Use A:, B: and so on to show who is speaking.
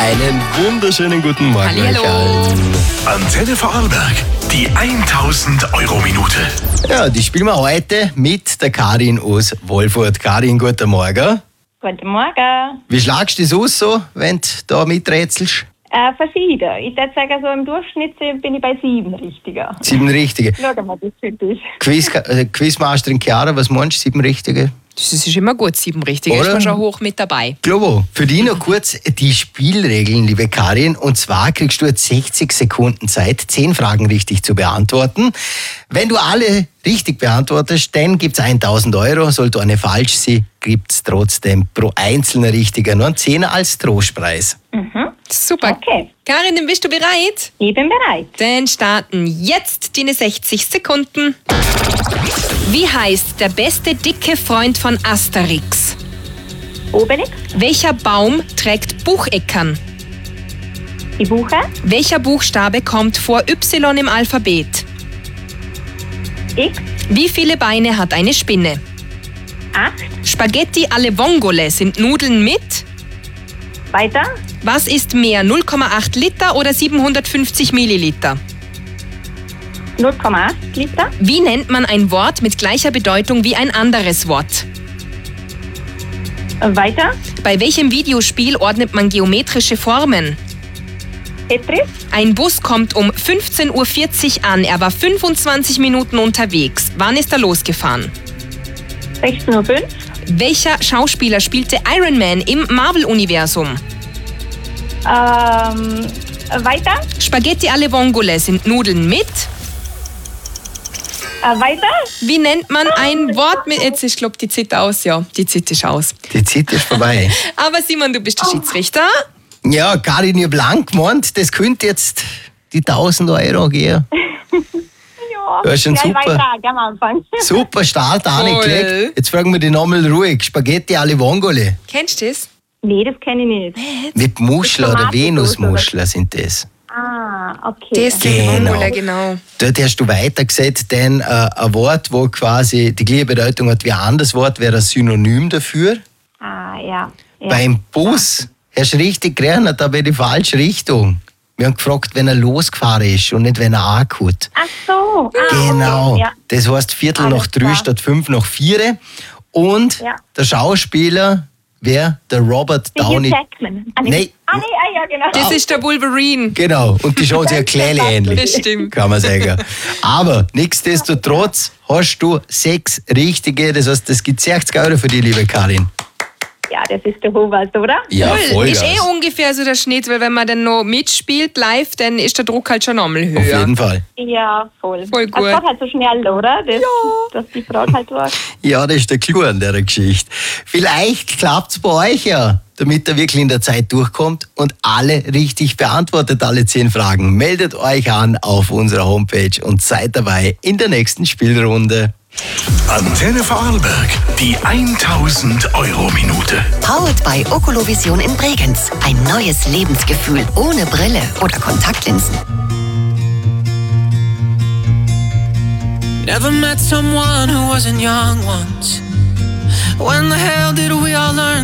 A: Einen wunderschönen guten Morgen.
B: Hallihallo.
C: Antenne Vorarlberg, die 1000-Euro-Minute.
A: Ja, die spielen wir heute mit der Karin aus Wolfurt. Karin, guten Morgen.
D: Guten Morgen.
A: Wie schlagst du das aus so, wenn du da miträtselst?
D: Verschieden. Ich würde sagen, so im Durchschnitt bin ich bei 7 Richtiger.
A: 7 Richtige.
D: Schauen wir, das ist.
A: Quizmasterin Chiara, was meinst du, 7 Richtige?
B: Das ist immer gut, 7 richtig.
A: Oder?
B: Ist man schon hoch mit dabei.
A: Globo, für dich noch kurz die Spielregeln, liebe Karin. Und zwar kriegst du jetzt 60 Sekunden Zeit, 10 Fragen richtig zu beantworten. Wenn du alle richtig beantwortest, dann gibt es 1000 Euro. Sollte eine falsch sein, gibt es trotzdem pro einzelner Richtiger nur einen 10er als Trostpreis.
B: Super.
D: Okay.
B: Karin, dann bist du bereit?
D: Ich bin bereit.
B: Dann starten jetzt deine 60 Sekunden. Wie heißt der beste dicke Freund von Asterix?
D: Obelix,
B: Welcher Baum trägt Bucheckern?
D: die Buche,
B: Welcher Buchstabe kommt vor Y im Alphabet?
D: X,
B: Wie viele Beine hat eine Spinne?
D: 8,
B: Spaghetti alle Vongole sind Nudeln mit?
D: weiter,
B: Was ist mehr, 0,8 Liter oder 750 Milliliter?
D: 0,8 Liter,
B: Wie nennt man ein Wort mit gleicher Bedeutung wie ein anderes Wort?
D: weiter,
B: Bei welchem Videospiel ordnet man geometrische Formen?
D: Tetris,
B: Ein Bus kommt um 15.40 Uhr an. Er war 25 Minuten unterwegs. Wann ist er losgefahren?
D: 16:05 Uhr,
B: Welcher Schauspieler spielte Iron Man im Marvel-Universum?
D: weiter,
B: Spaghetti alle Vongole sind Nudeln mit?
D: weiter,
B: Wie nennt man ein Wort mit... Jetzt ist, glaube ich, die Zeit aus. Ja, die Zeit ist aus.
A: Die Zeit ist vorbei.
B: Aber Simon, du bist der Schiedsrichter.
A: Ja, Karin, ich hab lang gemeint, das könnte jetzt die 1000 Euro gehen.
D: ja,
A: Ja, schon
D: gleich
A: super.
D: Beitrag am Anfang.
A: Super Start angelegt. Jetzt fragen wir dich nochmal ruhig. Spaghetti alle Vongole.
B: Kennst du das?
D: Nee, das kenne ich nicht.
A: Mit Muschel oder
D: Tomatensauce
A: Venusmuschel sind das.
D: Okay.
B: Das ist die
A: Genau.
B: Vongole, genau.
A: Dort hast du weitergesetzt, denn ein Wort, wo quasi die gleiche Bedeutung hat wie ein anderes Wort, wäre ein Synonym dafür.
D: Ja.
A: Beim Bus hast du richtig gerechnet, aber in die falsche Richtung. Wir haben gefragt, wenn er losgefahren ist und nicht, wenn er angeht.
D: Ach so.
A: Genau.
D: Okay. Ja.
A: Das heißt Viertel
D: Alles
A: nach 3
D: klar.
A: statt 5 nach 4. Und
D: Ja.
A: der Schauspieler wäre der Robert
D: Hugh
A: Downey.
D: Jackman.
A: Nee.
D: Ja, genau.
B: Das ist der Wolverine.
A: Genau, und die schauen sich ja klein ähnlich.
B: Das stimmt.
A: Kann man sagen. Aber nichtsdestotrotz hast du 6 richtige, das heißt, das gibt 60 Euro für die, liebe Karin.
D: Ja, das ist der Howard, oder?
A: Ja,
B: Ist ungefähr so der Schnitt, weil wenn man dann noch mitspielt live, dann ist der Druck halt schon nochmal höher.
A: Auf jeden Fall.
D: Ja, voll.
B: Voll gut.
D: Das geht halt so schnell, oder? Dass die Frage halt war.
A: Ja, das ist der Clou an der Geschichte. Vielleicht klappt es bei euch ja, damit er wirklich in der Zeit durchkommt und alle richtig beantwortet, alle 10 Fragen. Meldet euch an auf unserer Homepage und seid dabei in der nächsten Spielrunde.
C: Antenne Vorarlberg, die 1000-Euro-Minute.
E: Powered by Okolovision in Bregenz. Ein neues Lebensgefühl ohne Brille oder Kontaktlinsen.
F: Never met someone who wasn't young once. When the hell did we all learn?